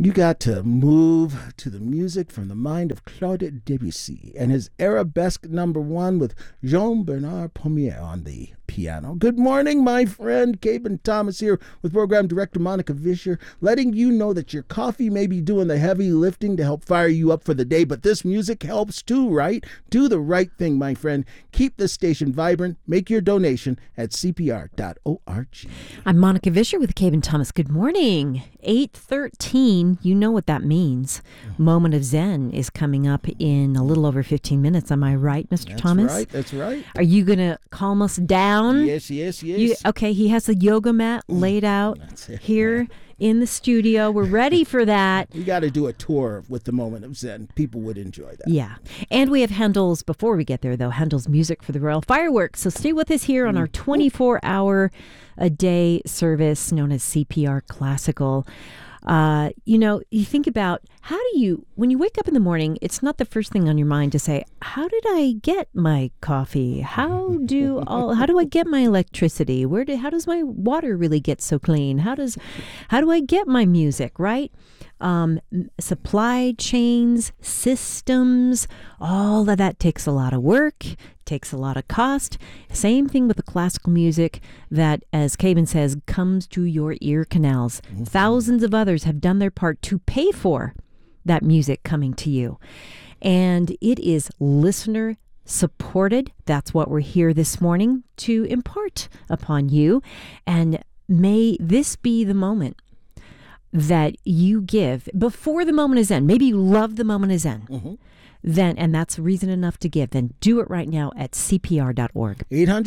You got to move to the music from the mind of Claude Debussy and his arabesque number one with Jean-Bernard Pommier on the piano. Good morning, my friend. Cabin Thomas here with program director Monica Vischer, letting you know that your coffee may be doing the heavy lifting to help fire you up for the day, but this music helps too, right? Do the right thing, my friend. Keep this station vibrant. Make your donation at cpr.org. I'm Monica Vischer with Cabin Thomas. Good morning. 8:13. You know what that means. Moment of Zen is coming up in a little over 15 minutes. Am I right, Mr. Thomas? That's right. Are you going to calm us down? Yes. Okay, he has a yoga mat laid out here in the studio. We're ready for that. We got to do a tour with the Moment of Zen. People would enjoy that. Yeah. And we have Handel's, before we get there though, Handel's music for the Royal Fireworks. So stay with us here on our 24-hour-a-day service known as CPR Classical. You think about when you wake up in the morning, it's not the first thing on your mind to say, how did I get my coffee? How do I get my electricity? How does my water really get so clean? How do I get my music, right? Supply chains, systems, all of that takes a lot of work, takes a lot of cost. Same thing with the classical music that, as Cabin says, comes to your ear canals. Mm-hmm. Thousands of others have done their part to pay for that music coming to you. And it is listener supported. That's what we're here this morning to impart upon you. And may this be the moment that you give before the moment is Zen. Maybe you love the moment is Zen. Mm-hmm. Then, and that's reason enough to give, then do it right now at cpr.org.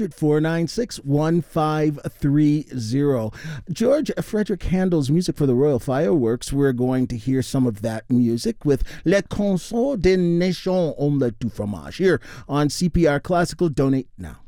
800-496-1530. George Frederick Handel's music for the Royal Fireworks. We're going to hear some of that music with Les Chansons des Nations, Omelette du Fromage, here on CPR Classical. Donate now.